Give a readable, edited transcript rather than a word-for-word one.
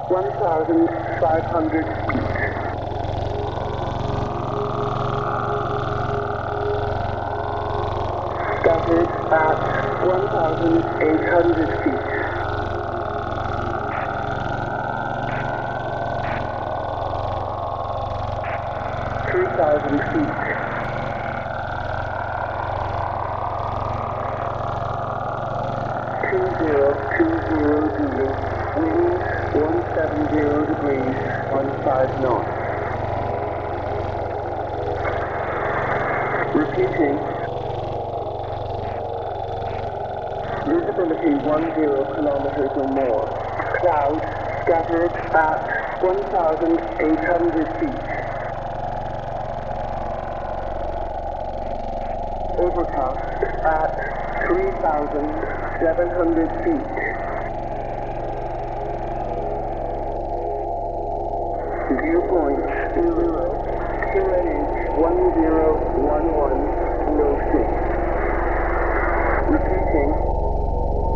1,500 feet. Scattered at 1,800 feet. 3,000 feet. 2020 wind 170 degrees, 15 knots. Repeating. Visibility 10 kilometers or more. Clouds scattered at 1,800 feet. Overcast at 3,700 feet. Viewpoint 0.